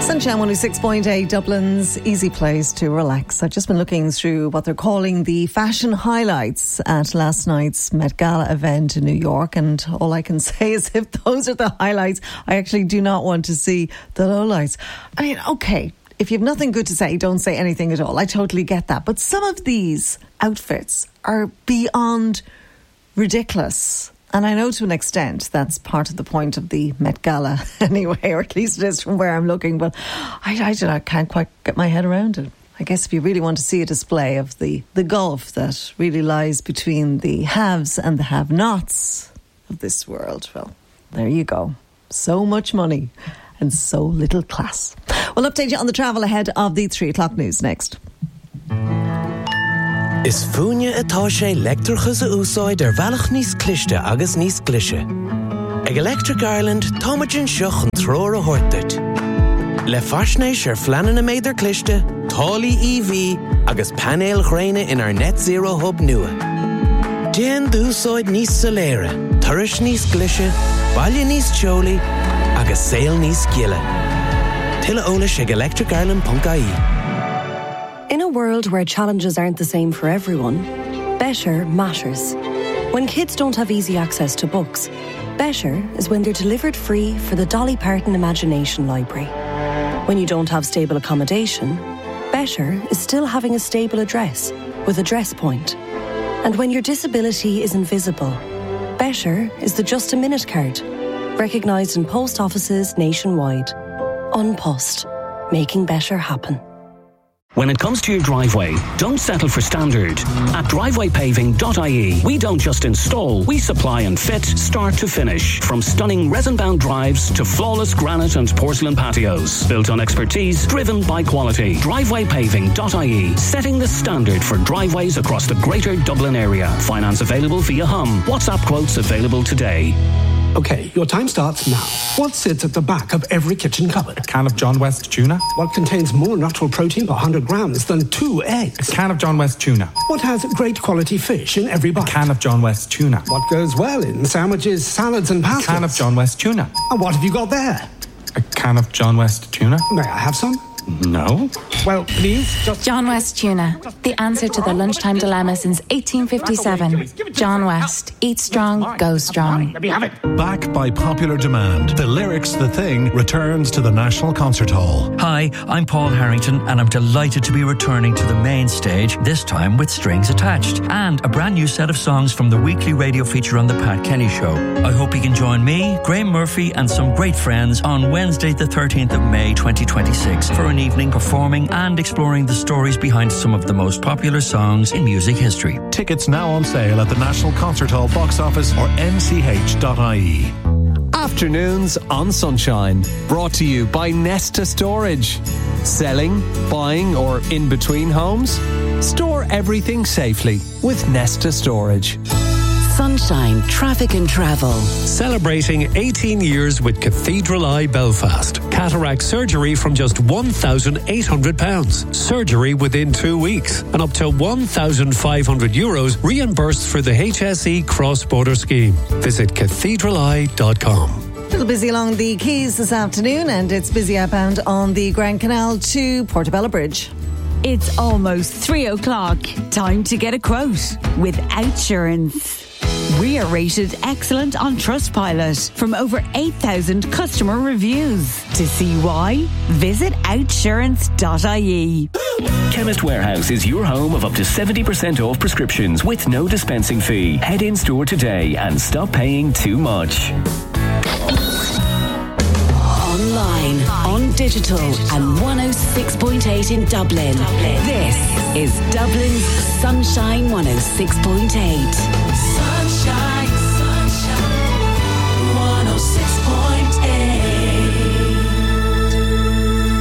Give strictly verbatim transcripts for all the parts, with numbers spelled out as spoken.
Sunshine one oh six point eight, Dublin's easy place to relax. I've just been looking through what they're calling the fashion highlights at last night's Met Gala event in New York, and all I can say is if those are the highlights, I actually do not want to see the lowlights. I mean, okay, if you have nothing good to say, don't say anything at all. I totally get that. But some of these outfits are beyond ridiculous. And I know to an extent that's part of the point of the Met Gala anyway, or at least it is from where I'm looking, but I, I, don't know, I can't quite get my head around it. I guess if you really want to see a display of the, the gulf that really lies between the haves and the have-nots of this world, well, there you go. So much money and so little class. We'll update you on the travel ahead of the three o'clock news next. Is fúine atá sé leictreachas a úsáid ar bhealach níos cliste agus níos glise. Ag Electric Ireland, táimeann seach an tróir a thuirteart. Le faisnéis ar fleanan a méidir cliste, tálaí E V agus panéil ghréine in our net zero hub nua. Déan d'úsáid níos soléire, turais níos glise, baile níos teolaí agus saol níos giile. Tuilleadh eolais ag electric ireland dot I E. In a world where challenges aren't the same for everyone, better matters. When kids don't have easy access to books, better is when they're delivered free for the Dolly Parton Imagination Library. When you don't have stable accommodation, better is still having a stable address with Address Point. And when your disability is invisible, better is the Just a Minute card, recognised in post offices nationwide. An Post, making better happen. When it comes to your driveway, don't settle for standard. At driveway paving dot I E, we don't just install, we supply and fit, start to finish. From stunning resin-bound drives to flawless granite and porcelain patios. Built on expertise, driven by quality. driveway paving dot I E, setting the standard for driveways across the greater Dublin area. Finance available via Hum. WhatsApp quotes available today. Okay, your time starts now. What sits at the back of every kitchen cupboard? A can of John West tuna. What contains more natural protein per one hundred grams than two eggs? A can of John West tuna. What has great quality fish in every bite? A can of John West tuna. What goes well in sandwiches, salads and pastas? A can of John West tuna. And what have you got there? A can of John West tuna. May I have some? No. Well, please, just... John West Tuna, the answer to the lunchtime dilemma since eighteen fifty-seven. John West, eat strong, go strong. Let me have it. Back by popular demand, the Lyrics The Thing returns to the National Concert Hall. Hi, I'm Paul Harrington and I'm delighted to be returning to the main stage, this time with strings attached, and a brand new set of songs from the weekly radio feature on The Pat Kenny Show. I hope you can join me, Graham Murphy and some great friends on Wednesday the thirteenth of May twenty twenty-six for an evening performing and exploring the stories behind some of the most popular songs in music history. Tickets now on sale at the National Concert Hall box office or N C H dot I E. Afternoons on Sunshine, brought to you by Nesta Storage. Selling, buying or in between homes? Store everything safely with Nesta Storage. Sunshine Traffic and Travel. Celebrating eighteen years with Cathedral Eye Belfast. Cataract surgery from just one thousand eight hundred pounds. Surgery within two weeks. And up to one thousand five hundred euros reimbursed for the H S E cross-border scheme. Visit cathedral eye dot com. A little busy along the quays this afternoon, and it's busy outbound on the Grand Canal to Portobello Bridge. It's almost three o'clock. Time to get a quote with Outsurance. We are rated excellent on Trustpilot from over eight thousand customer reviews. To see why, visit outsurance dot I E. Chemist Warehouse is your home of up to seventy percent off prescriptions with no dispensing fee. Head in store today and stop paying too much. Online, on digital, and one oh six point eight in Dublin. This is Dublin's Sunshine one oh six point eight. Sunshine, sunshine, one oh six point eight. With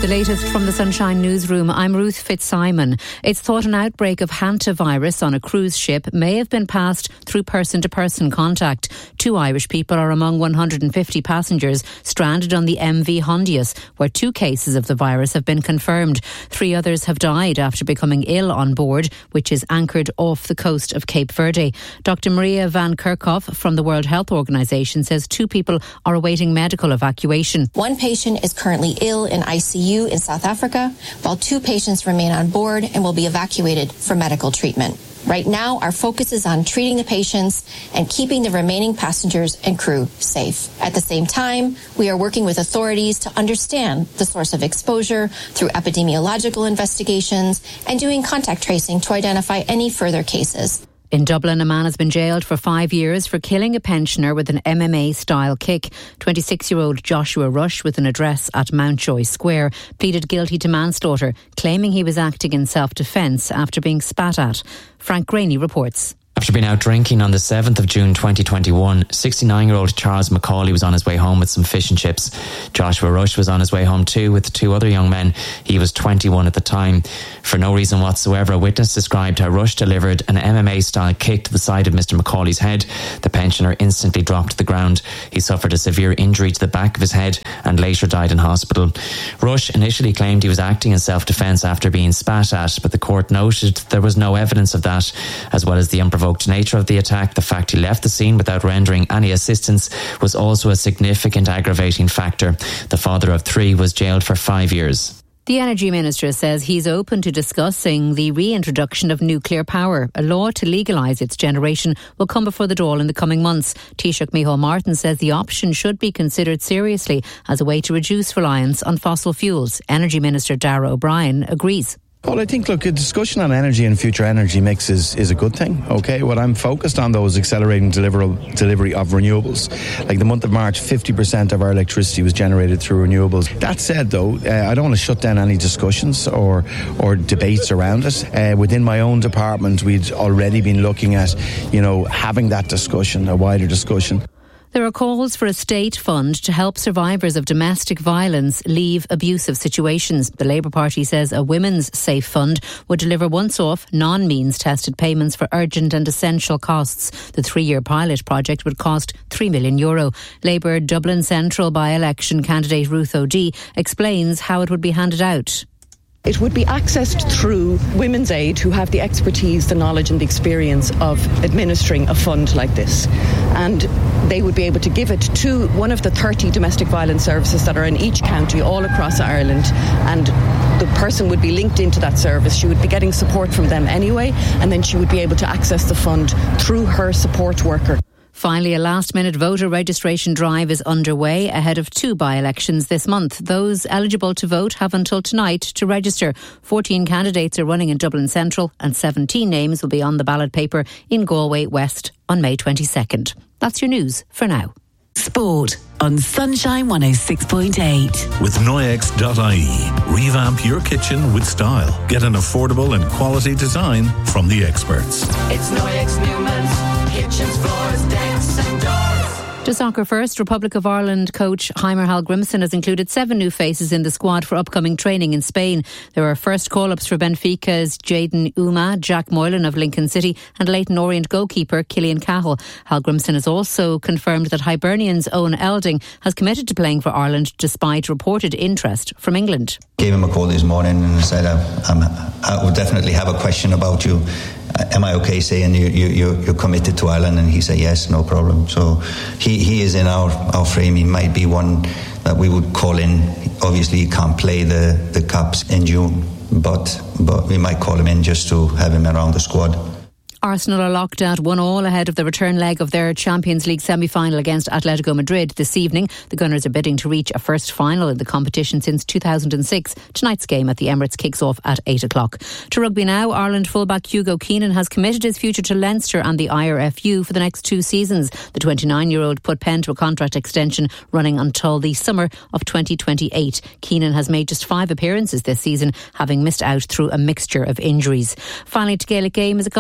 With the latest from the Sunshine Newsroom, I'm Ruth Fitzsimon. It's thought an outbreak of hantavirus on a cruise ship may have been passed through person-to-person contact. Two Irish people are among one hundred fifty passengers stranded on the M V Hondius, where two cases of the virus have been confirmed. Three others have died after becoming ill on board, which is anchored off the coast of Cape Verde. Doctor Maria Van Kerkhoff from the World Health Organization says two people are awaiting medical evacuation. One patient is currently ill in I C U in South Africa, while two patients remain on board and will be evacuated for medical treatment. Right now, our focus is on treating the patients and keeping the remaining passengers and crew safe. At the same time, we are working with authorities to understand the source of exposure through epidemiological investigations and doing contact tracing to identify any further cases. In Dublin, a man has been jailed for five years for killing a pensioner with an M M A-style kick. twenty-six-year-old Joshua Rush, with an address at Mountjoy Square, pleaded guilty to manslaughter, claiming he was acting in self-defence after being spat at. Frank Graney reports. After being out drinking on the seventh of June twenty twenty-one, sixty-nine-year-old Charles Macaulay was on his way home with some fish and chips. Joshua Rush was on his way home too with two other young men. He was twenty-one at the time. For no reason whatsoever, a witness described how Rush delivered an M M A-style kick to the side of Mister Macaulay's head. The pensioner instantly dropped to the ground. He suffered a severe injury to the back of his head and later died in hospital. Rush initially claimed he was acting in self-defence after being spat at, but the court noted there was no evidence of that. As well as the unprovoked nature of the attack, the fact he left the scene without rendering any assistance was also a significant aggravating factor. The father of three was jailed for five years. The Energy Minister says he's open to discussing the reintroduction of nuclear power. A law to legalise its generation will come before the Dáil in the coming months. Taoiseach Micheál Martin says the option should be considered seriously as a way to reduce reliance on fossil fuels. Energy Minister Darragh O'Brien agrees. Well, I think, look, a discussion on energy and future energy mix is, is a good thing, okay? What I'm focused on, though, is accelerating deliver, delivery of renewables. Like the month of March, fifty percent of our electricity was generated through renewables. That said, though, uh, I don't want to shut down any discussions or, or debates around it. Uh, within my own department, we'd already been looking at, you know, having that discussion, a wider discussion. There are calls for a state fund to help survivors of domestic violence leave abusive situations. The Labour Party says a women's safe fund would deliver once-off, non-means tested payments for urgent and essential costs. The three-year pilot project would cost three million euro. Labour Dublin Central by-election candidate Ruth O'Dea explains how it would be handed out. It would be accessed through Women's Aid, who have the expertise, the knowledge and the experience of administering a fund like this. And they would be able to give it to one of the thirty domestic violence services that are in each county all across Ireland. And the person would be linked into that service. She would be getting support from them anyway, and then she would be able to access the fund through her support worker. Finally, a last-minute voter registration drive is underway ahead of two by-elections this month. Those eligible to vote have until tonight to register. fourteen candidates are running in Dublin Central and seventeen names will be on the ballot paper in Galway West on May twenty-second. That's your news for now. Sport on Sunshine one oh six point eight. With Noyex dot I E, revamp your kitchen with style. Get an affordable and quality design from the experts. It's Noyex Newman's kitchens, floors, decks and doors. To soccer first, Republic of Ireland coach Heimer Hallgrimsson has included seven new faces in the squad for upcoming training in Spain. There are first call-ups for Benfica's Jayden Uma, Jack Moylan of Lincoln City and Leyton Orient goalkeeper Killian Cahill. Hallgrimsson has also confirmed that Hibernian's Owen Elding has committed to playing for Ireland despite reported interest from England. Gave him a call this morning and said, I'm, I would definitely have a question about you. Am I okay saying you, you, you're committed to Ireland? And he said, yes, no problem. So he, he is in our, our frame. He might be one that we would call in. Obviously, he can't play the, the Cups in June, but, but we might call him in just to have him around the squad. Arsenal are locked at one all ahead of the return leg of their Champions League semi-final against Atletico Madrid this evening. The Gunners are bidding to reach a first final in the competition since two thousand six. Tonight's game at the Emirates kicks off at eight o'clock. To rugby now, Ireland fullback Hugo Keenan has committed his future to Leinster and the I R F U for the next two seasons. The twenty-nine-year-old put pen to a contract extension running until the summer of twenty twenty-eight. Keenan has made just five appearances this season, having missed out through a mixture of injuries. Finally, to Gaelic Games, a couple of quarter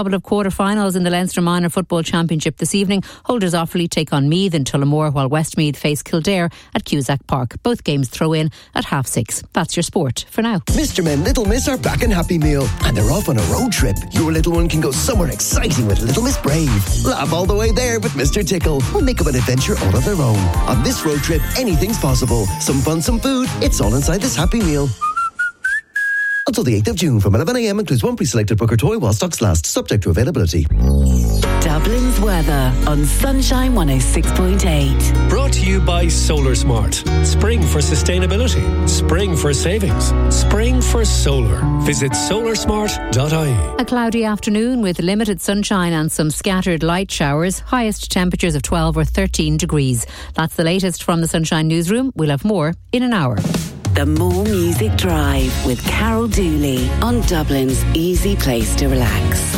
quarter-finals in the Leinster Minor Football Championship this evening. Holders Offaly take on Meath in Tullamore, while Westmeath face Kildare at Cusack Park. Both games throw in at half six. That's your sport for now. Mister Men Little Miss are back in Happy Meal, and they're off on a road trip. Your little one can go somewhere exciting with Little Miss Brave. Laugh all the way there with Mister Tickle, or make up an adventure all of their own. On this road trip, anything's possible. Some fun, some food. It's all inside this Happy Meal. Until the eighth of June from eleven a m includes one pre-selected book or toy while stocks last, subject to availability. Dublin's weather on Sunshine one oh six point eight. Brought to you by Solar Smart. Spring for sustainability. Spring for savings. Spring for solar. Visit solar smart dot I E. A cloudy afternoon with limited sunshine and some scattered light showers. Highest temperatures of twelve or thirteen degrees. That's the latest from the Sunshine Newsroom. We'll have more in an hour. The More Music Drive with Carol Dooley on Dublin's easy place to relax.